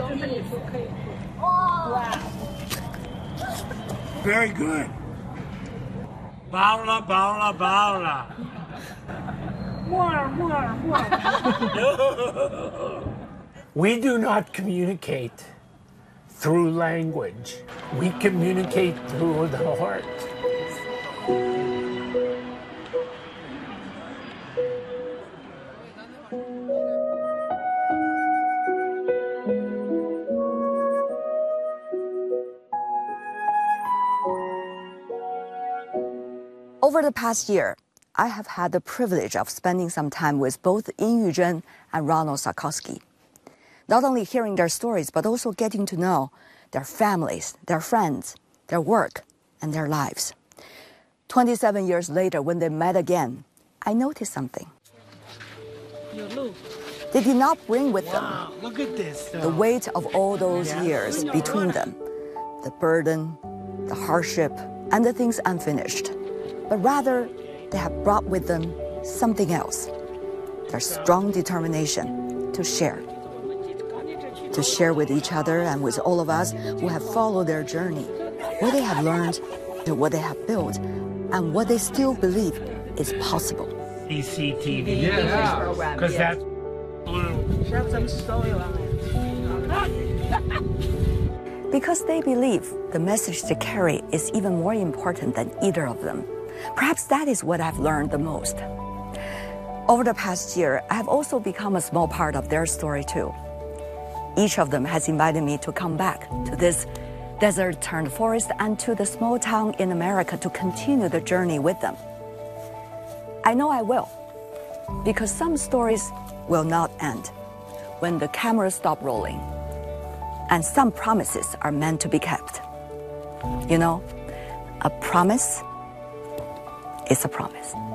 Very good. Paula, Paula, Paula. More. We do not communicate through language. We communicate through the heart. Over the past year, I have had the privilege of spending some time with both Ying Yuzhen and Ronald Sarkowski. Not only hearing their stories, but also getting to know their families, their friends, their work, and their lives. 27 years later, when they met again, I noticed something. They did not bring with them Look at this. the weight of all those years between them, the burden, the hardship, and the things unfinished. But rather, they have brought with them something else, their strong determination to share with each other and with all of us who have followed their journey, what they have learned, what they have built, and what they still believe is possible. ECTV. Yeah, because that's blue. Because they believe the message they carry is even more important than either of them. Perhaps that is what I've learned the most. Over the past year, I have also become a small part of their story too. Each of them has invited me to come back to this desert-turned forest and to the small town in America to continue the journey with them. I know I will, because some stories will not end when the cameras stop rolling, and some promises are meant to be kept. You know, a promise is a promise.